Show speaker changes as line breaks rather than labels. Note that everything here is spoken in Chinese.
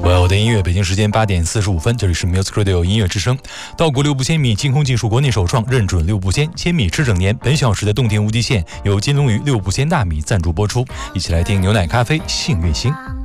我的音乐，北京时间8点45分，这里是 Music Radio 音乐之声。稻谷6部千米金空技术国内首创，认准6部千米吃整年。本小时的洞天无极限由金龙鱼6部千大米赞助播出，一起来听牛奶咖啡幸运星。